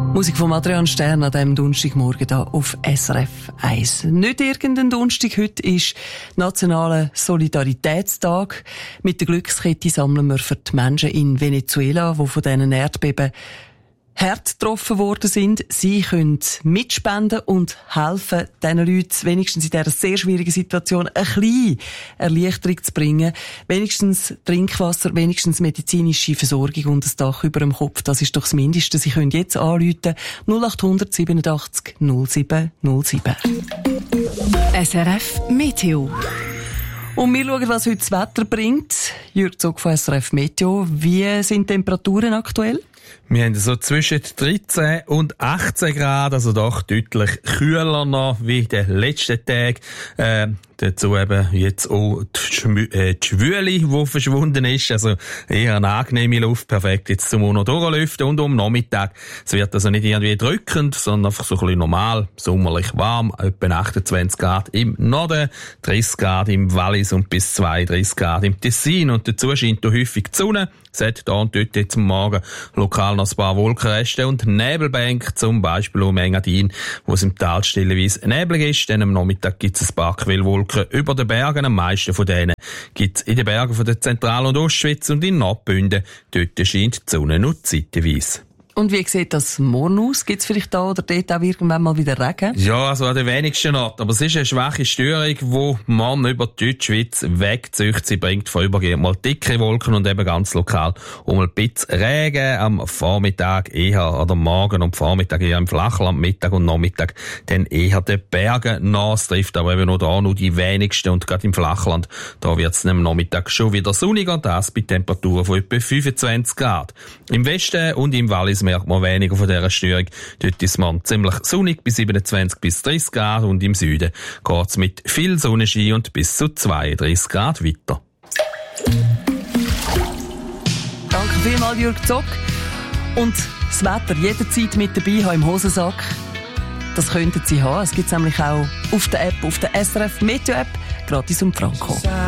Musik von Adrian Stern an diesem Donnerstagmorgen hier auf SRF 1. Nicht irgendein Donnerstag, heute ist Nationaler Solidaritätstag. Mit der Glückskette sammeln wir für die Menschen in Venezuela, die von diesen Erdbeben hart getroffen worden sind. Sie können mitspenden und helfen, diesen Leuten wenigstens in dieser sehr schwierigen Situation eine kleine Erleichterung zu bringen. Wenigstens Trinkwasser, wenigstens medizinische Versorgung und ein Dach über dem Kopf. Das ist doch das Mindeste. Sie können jetzt anrufen 0800 87 07 07. SRF Meteo. Und wir schauen, was heute das Wetter bringt. Jürg Zog von SRF Meteo. Wie sind die Temperaturen aktuell? Wir haben so zwischen 13 und 18 Grad, also doch deutlich kühler noch wie in den letzten Tagen. Dazu eben jetzt auch die Schwüle, die verschwunden ist. Also eher eine angenehme Luft, perfekt jetzt zum noch durchlüften. Und um Nachmittag, es wird also nicht irgendwie drückend, sondern einfach so ein bisschen normal, sommerlich warm, etwa 28 Grad im Norden, 30 Grad im Wallis und bis 32 Grad im Tessin. Und dazu scheint auch häufig die Sonne. Es hat da und dort jetzt am Morgen lokal noch ein paar Wolkenreste und Nebelbänke, zum Beispiel um Engadin, wo es im Tal stellenweise neblig ist. Dann am Nachmittag gibt es ein paar Quellwolken über den Bergen. Am meisten von denen gibt es in den Bergen von der Zentral- und Ostschweiz und in Nordbünden. Dort scheint die Sonne nur zeitweise. Und wie sieht das morgen aus? Gibt es vielleicht da oder dort auch irgendwann mal wieder Regen? Ja, also an den wenigsten Orten. Aber es ist eine schwache Störung, die man über die Deutschschweiz wegzieht. Sie bringt vorübergehend mal dicke Wolken und eben ganz lokal um ein bisschen Regen. Am Vormittag eher, oder morgen und Vormittag eher im Flachland, Mittag und Nachmittag dann eher den Bergen nach. Es trifft aber eben nur die wenigsten und gerade im Flachland, da wird es am Nachmittag schon wieder sonniger und das bei Temperaturen von etwa 25 Grad. Im Westen und im Wallis merkt man weniger von dieser Störung. Dort ist man ziemlich sonnig bis 27 bis 30 Grad und im Süden geht es mit viel Sonnenschein und bis zu 32 Grad weiter. Danke vielmals, Jürg Zog. Und das Wetter jederzeit mit dabei haben im Hosensack. Das könnten Sie haben. Es gibt es nämlich auch auf der App, auf der SRF Meteo App, gratis um Franco.